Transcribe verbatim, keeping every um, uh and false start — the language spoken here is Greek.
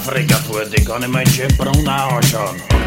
Fregatur, die kann ich mir in Schönbrunn auch anschauen.